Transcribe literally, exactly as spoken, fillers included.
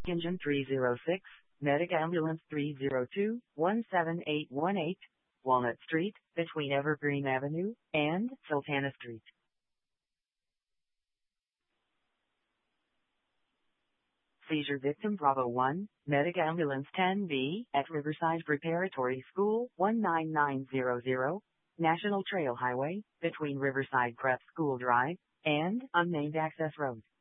Engine three zero six, Medic Ambulance three zero two, one seven eight one eight, Walnut Street, between Evergreen Avenue and Sultana Street. Seizure victim Bravo one, Medic Ambulance ten B, at Riverside Preparatory School, one nine nine zero zero, National Trail Highway, between Riverside Prep School Drive and Unnamed Access Road.